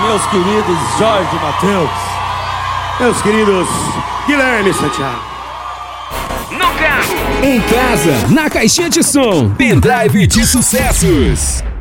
meus queridos Jorge Mateus, meus queridos Guilherme Santiago. No carro, em casa, na caixinha de som, pendrive de sucessos.